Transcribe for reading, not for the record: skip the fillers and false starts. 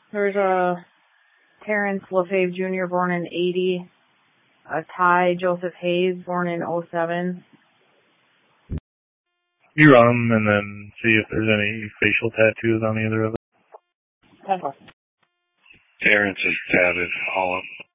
There's a Terrence LaFave Jr. born in 80. A Ty Joseph Hayes born in 07. You run them and then see if there's any facial tattoos on either of them. Terrence is tatted all up.